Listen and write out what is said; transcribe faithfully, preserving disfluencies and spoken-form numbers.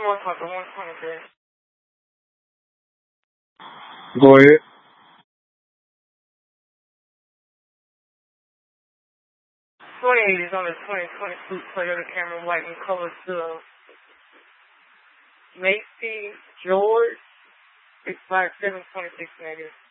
motherfucker, one twenty-three. Go ahead. twenty-eight is on the twenty twenty-two Toyota Camry white and color to Macy George, six five seven, twenty-six negative.